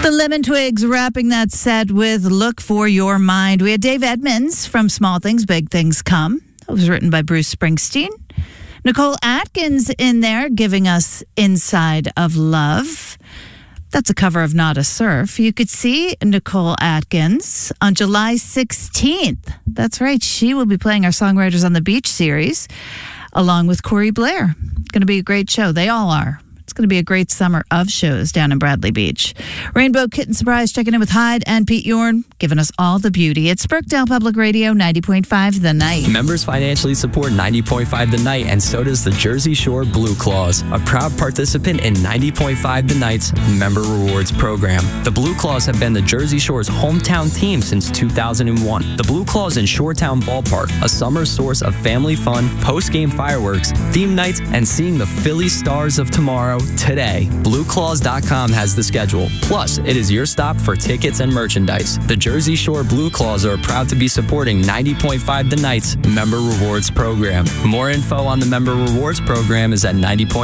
The Lemon Twigs wrapping that set with Look for Your Mind. We had Dave Edmonds from Small Things, Big Things Come. That was written by Bruce Springsteen. Nicole Atkins in there giving us Inside of Love. That's a cover of Not a Surf. You could see Nicole Atkins on July 16th. That's right. She will be playing our Songwriters on the Beach series along with Corey Blair. Going to be a great show. They all are. It's going to be a great summer of shows down in Bradley Beach. Rainbow Kitten Surprise checking in with Hyde and Pete Yorn, giving us all the beauty. It's Birkdale Public Radio, 90.5 The Night. Members financially support 90.5 The Night, and so does the Jersey Shore Blue Claws, a proud participant in 90.5 The Night's Member Rewards program. The Blue Claws have been the Jersey Shore's hometown team since 2001. The Blue Claws in Shoretown Ballpark, a summer source of family fun, post-game fireworks, theme nights, and seeing the Philly Stars of tomorrow today. BlueClaws.com has the schedule. Plus, it is your stop for tickets and merchandise. The Jersey Shore Blue Claws are proud to be supporting 90.5 The Night's Member Rewards program. More info on the Member Rewards program is at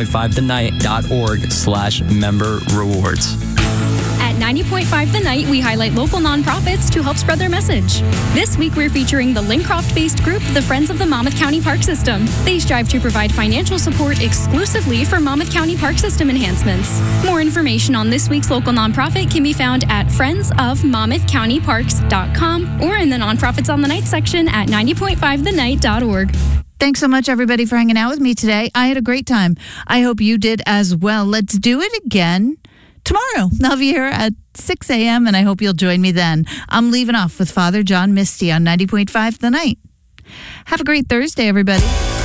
90.5thenight.org/member rewards. At 90.5 The Night, we highlight local nonprofits to help spread their message. This week, we're featuring the Lincroft-based group, the Friends of the Monmouth County Park System. They strive to provide financial support exclusively for Monmouth County Park System enhancements. More information on this week's local nonprofit can be found at friendsofmonmouthcountyparks.com or in the Nonprofits on the Night section at 90.5thenight.org. Thanks so much, everybody, for hanging out with me today. I had a great time. I hope you did as well. Let's do it again tomorrow. I'll be here at 6 a.m. and I hope you'll join me then. I'm leaving off with Father John Misty on 90.5 The Night. Have a great Thursday, everybody.